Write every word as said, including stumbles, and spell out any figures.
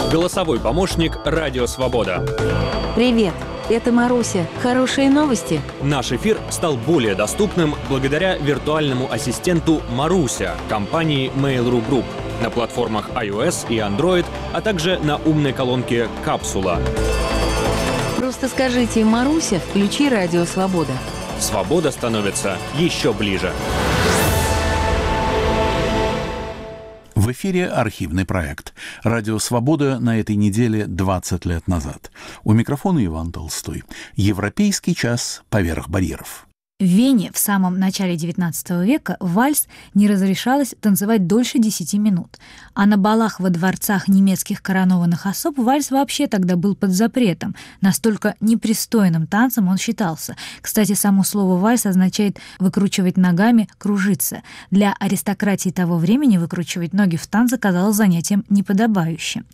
Голосовой помощник «Радио Свобода». Привет, это Маруся. Хорошие новости? Наш эфир стал более доступным благодаря виртуальному ассистенту «Маруся» компании Mail.ru Group на платформах iOS и Android, а также на умной колонке «Капсула». Просто скажите «Маруся, включи Радио Свобода». Свобода становится еще ближе. В эфире архивный проект «Радио Свобода» на этой неделе двадцать лет назад. У микрофона Иван Толстой. Европейский час поверх барьеров. В Вене в самом начале девятнадцатого века вальс не разрешалось танцевать дольше десяти минут. А на балах во дворцах немецких коронованных особ вальс вообще тогда был под запретом. Настолько непристойным танцем он считался. Кстати, само слово «вальс» означает «выкручивать ногами, кружиться». Для аристократии того времени выкручивать ноги в танце казалось занятием неподобающим.